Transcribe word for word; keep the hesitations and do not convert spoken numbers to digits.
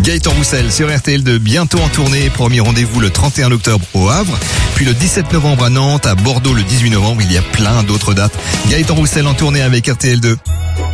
Gaëtan Roussel sur R T L deux, bientôt en tournée. Premier rendez-vous le trente et un octobre au Havre, puis le dix-sept novembre à Nantes, à Bordeaux le dix-huit novembre. Il y a plein d'autres dates. Gaëtan Roussel en tournée avec R T L deux.